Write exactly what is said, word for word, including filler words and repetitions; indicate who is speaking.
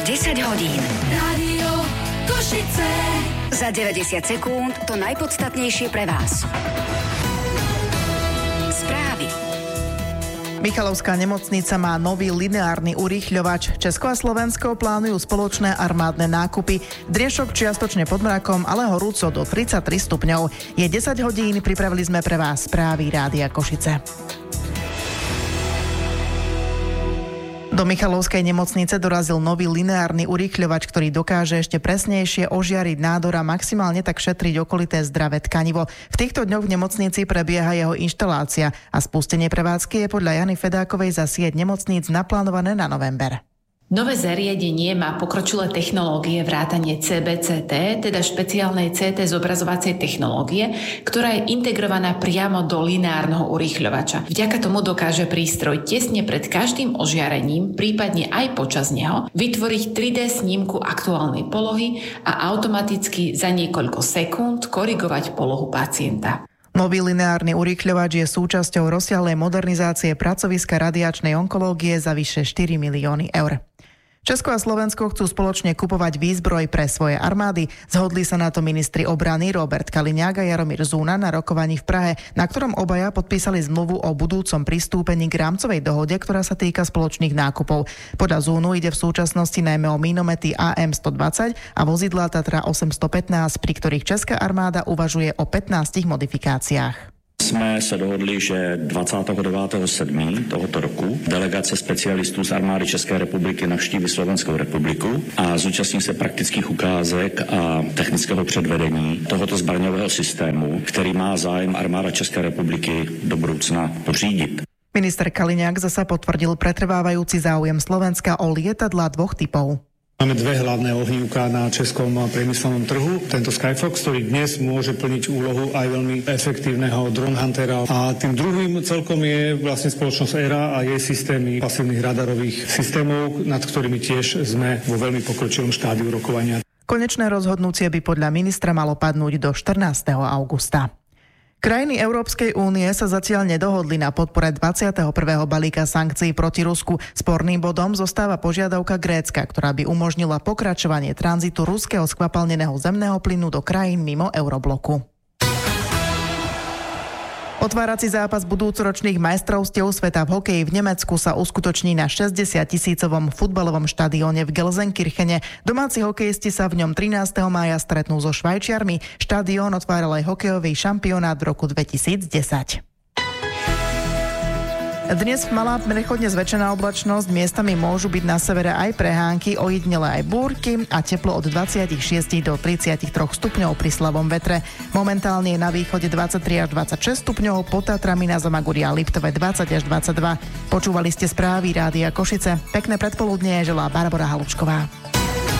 Speaker 1: desať hodín.
Speaker 2: Rádio Košice.
Speaker 1: Za deväťdesiat sekúnd to najpodstatnejšie pre vás. Správy.
Speaker 3: Michalovská nemocnica má nový lineárny urýchľovač. Česko a Slovensko plánujú spoločné armádne nákupy. Driešok čiastočne pod mrakom, ale horúco do tridsaťtri stupňov. Je desať hodín, pripravili sme pre vás správy Rádia Košice. Do Michalovskej nemocnice dorazil nový lineárny urýchľovač, ktorý dokáže ešte presnejšie ožiariť nádor a maximálne tak šetriť okolité zdravé tkanivo. V týchto dňoch v nemocnici prebieha jeho inštalácia a spustenie prevádzky je podľa Jany Fedákovej za sieť nemocníc naplánované na november.
Speaker 4: Nové zariadenie má pokročilé technológie vrátane cé bé cé té, teda špeciálnej cé té zobrazovacej technológie, ktorá je integrovaná priamo do lineárneho urýchľovača. Vďaka tomu dokáže prístroj tesne pred každým ožiarením, prípadne aj počas neho, vytvoriť tri dé snímku aktuálnej polohy a automaticky za niekoľko sekúnd korigovať polohu pacienta.
Speaker 3: Nový lineárny urýchľovač je súčasťou rozsiahlej modernizácie pracoviska radiačnej onkológie za vyše štyri milióny eur. Česko a Slovensko chcú spoločne kupovať výzbroj pre svoje armády. Zhodli sa na to ministri obrany Robert Kaliňák a Jaromír Zúna na rokovaní v Prahe, na ktorom obaja podpísali zmluvu o budúcom pristúpení k rámcovej dohode, ktorá sa týka spoločných nákupov. Podľa Zúnu ide v súčasnosti najmä o mínomety á em stodvadsať a vozidlá Tatra osemstopätnásť, pri ktorých česká armáda uvažuje o pätnástich modifikáciách.
Speaker 5: Jsme se dohodli, že dvacátého devátého sedmého tohoto roku delegace specialistů z armády České republiky navštíví Slovenskou republiku a zúčastní se praktických ukázek a technického předvedení tohoto zbraňového systému, který má zájem armáda České republiky do budoucna pořídit.
Speaker 3: Minister Kaliňák zasa potvrdil pretrvávajúci záujem Slovenska o lietadlá dvoch typov.
Speaker 6: Máme dve hlavné ohnívka na českom priemyselnom trhu. Tento Skyfox, ktorý dnes môže plniť úlohu aj veľmi efektívneho drone huntera. A tým druhým celkom je vlastne spoločnosť é er á a jej systémy pasívnych radarových systémov, nad ktorými tiež sme vo veľmi pokročilom štádiu rokovania.
Speaker 3: Konečné rozhodnutie by podľa ministra malo padnúť do štrnásteho augusta. Krajiny Európskej únie sa zatiaľ nedohodli na podpore dvadsiateho prvého balíka sankcií proti Rusku. Sporným bodom zostáva požiadavka Grécka, ktorá by umožnila pokračovanie tranzitu ruského skvapalneného zemného plynu do krajín mimo eurobloku. Otvárací zápas budúcoročných majstrovstiev sveta v hokeji v Nemecku sa uskutoční na šesťdesiattisícovom futbalovom štadióne v Gelsenkirchene. Domáci hokejisti sa v ňom trinásteho mája stretnú so Švajčiarmi. Štadión otváral aj hokejový šampionát v roku dvetisícdesať. Dnes mala prechodne zväčšená oblačnosť, miestami môžu byť na severe aj prehánky, ojedinele aj búrky a teplo od dvadsaťšesť do tridsaťtri stupňov pri slabom vetre. Momentálne je na východe dvadsaťtri až dvadsaťšesť stupňov, pod Tatrami na Zamaguri a Liptove dvadsať až dvadsaťdva. Počúvali ste správy Rádia Košice. Pekné predpoludnie želá Barbora Halučková.